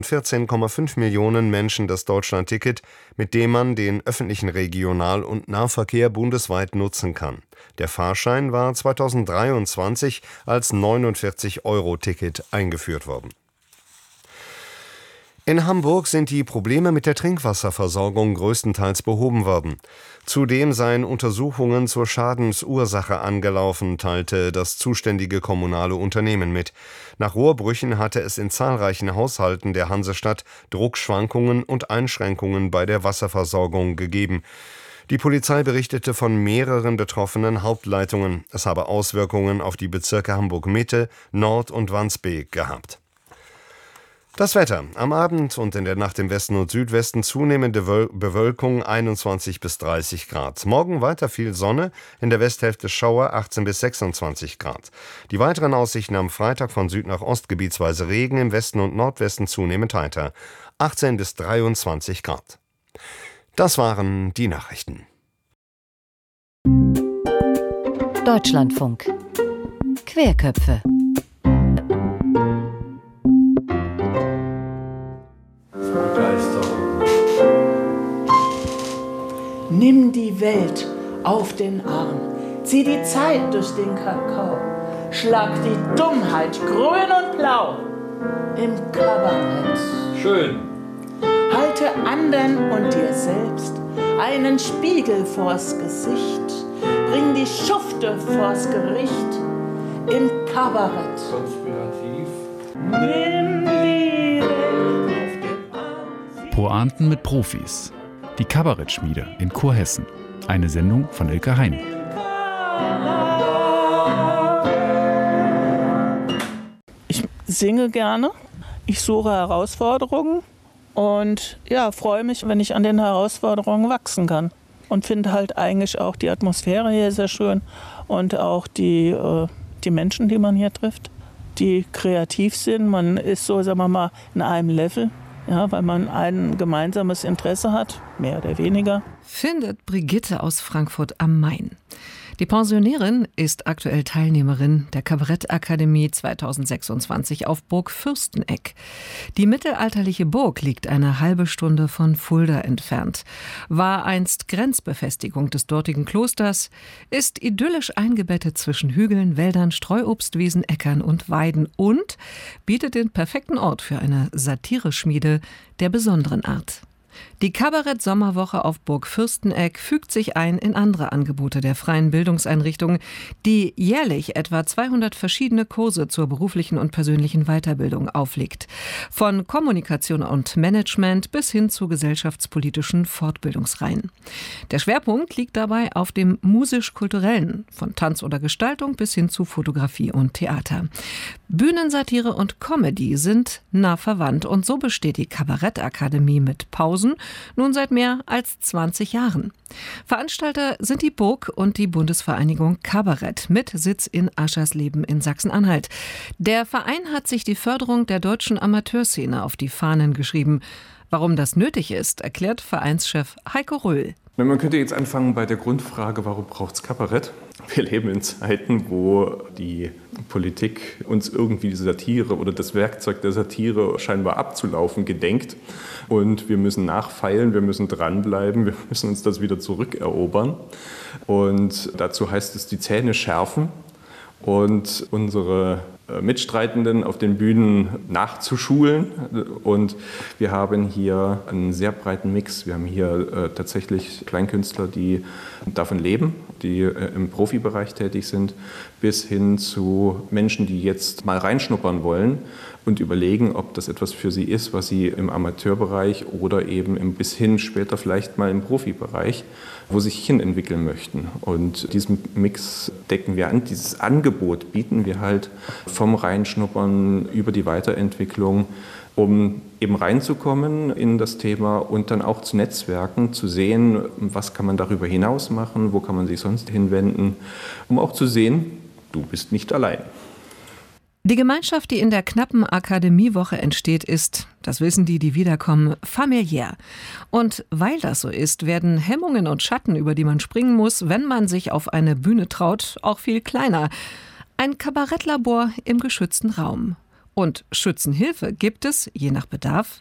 14,5 Millionen Menschen das Deutschlandticket, mit dem man den öffentlichen Regional- und Nahverkehr bundesweit nutzen kann. Der Fahrschein war 2023 als 49-Euro-Ticket eingeführt worden. In Hamburg sind die Probleme mit der Trinkwasserversorgung größtenteils behoben worden. Zudem seien Untersuchungen zur Schadensursache angelaufen, teilte das zuständige kommunale Unternehmen mit. Nach Rohrbrüchen hatte es in zahlreichen Haushalten der Hansestadt Druckschwankungen und Einschränkungen bei der Wasserversorgung gegeben. Die Polizei berichtete von mehreren betroffenen Hauptleitungen. Es habe Auswirkungen auf die Bezirke Hamburg-Mitte, Nord und Wandsbek gehabt. Das Wetter. Am Abend und in der Nacht im Westen und Südwesten zunehmende Bewölkung 21 bis 30 Grad. Morgen weiter viel Sonne, in der Westhälfte Schauer 18 bis 26 Grad. Die weiteren Aussichten am Freitag von Süd nach Ost gebietsweise Regen, im Westen und Nordwesten zunehmend heiter 18 bis 23 Grad. Das waren die Nachrichten. Deutschlandfunk. Querköpfe. Nimm die Welt auf den Arm, zieh die Zeit durch den Kakao, schlag die Dummheit grün und blau im Kabarett. Schön. Halte anderen und dir selbst einen Spiegel vors Gesicht, bring die Schufte vors Gericht im Kabarett. Konspirativ. Nimm die Welt auf den Arm. Pointen mit Profis. Die Kabarettschmiede in Kurhessen. Eine Sendung von Ilka Hein. Ich singe gerne, ich suche Herausforderungen und freue mich, wenn ich an den Herausforderungen wachsen kann. Und finde halt eigentlich auch die Atmosphäre hier sehr schön und auch die Menschen, die man hier trifft, die kreativ sind. Man ist so, sagen wir mal, in einem Level. Ja, weil man ein gemeinsames Interesse hat, mehr oder weniger. Findet Brigitte aus Frankfurt am Main. Die Pensionärin ist aktuell Teilnehmerin der Kabarettakademie 2026 auf Burg Fürsteneck. Die mittelalterliche Burg liegt eine halbe Stunde von Fulda entfernt, war einst Grenzbefestigung des dortigen Klosters, ist idyllisch eingebettet zwischen Hügeln, Wäldern, Streuobstwiesen, Äckern und Weiden und bietet den perfekten Ort für eine Satireschmiede der besonderen Art. Die Kabarett-Sommerwoche auf Burg Fürsteneck fügt sich ein in andere Angebote der freien Bildungseinrichtung, die jährlich etwa 200 verschiedene Kurse zur beruflichen und persönlichen Weiterbildung auflegt. Von Kommunikation und Management bis hin zu gesellschaftspolitischen Fortbildungsreihen. Der Schwerpunkt liegt dabei auf dem musisch-kulturellen, von Tanz oder Gestaltung bis hin zu Fotografie und Theater. Bühnensatire und Comedy sind nah verwandt und so besteht die Kabarettakademie mit Pausen nun seit mehr als 20 Jahren. Veranstalter sind die Burg und die Bundesvereinigung Kabarett mit Sitz in Aschersleben in Sachsen-Anhalt. Der Verein hat sich die Förderung der deutschen Amateurszene auf die Fahnen geschrieben. Warum das nötig ist, erklärt Vereinschef Heiko Röhl. Man könnte jetzt anfangen bei der Grundfrage, warum braucht es Kabarett? Wir leben in Zeiten, wo die Politik uns irgendwie die Satire oder das Werkzeug der Satire scheinbar abzulaufen gedenkt. Und wir müssen nachfeilen, wir müssen dranbleiben, wir müssen uns das wieder zurückerobern. Und dazu heißt es, die Zähne schärfen und unsere Mitstreitenden auf den Bühnen nachzuschulen. Und wir haben hier einen sehr breiten Mix. Wir haben hier tatsächlich Kleinkünstler, die davon leben, die im Profibereich tätig sind, bis hin zu Menschen, die jetzt mal reinschnuppern wollen und überlegen, ob das etwas für sie ist, was sie im Amateurbereich oder eben bis hin später vielleicht mal im Profibereich, wo sie sich hin entwickeln möchten. Und diesen Mix decken wir an. Dieses Angebot bieten wir halt vom Reinschnuppern über die Weiterentwicklung, um eben reinzukommen in das Thema und dann auch zu netzwerken, zu sehen, was kann man darüber hinaus machen, wo kann man sich sonst hinwenden, um auch zu sehen, du bist nicht allein. Die Gemeinschaft, die in der knappen Akademiewoche entsteht, ist, das wissen die, die wiederkommen, familiär. Und weil das so ist, werden Hemmungen und Schatten, über die man springen muss, wenn man sich auf eine Bühne traut, auch viel kleiner. Ein Kabarettlabor im geschützten Raum. Und Schützenhilfe gibt es, je nach Bedarf,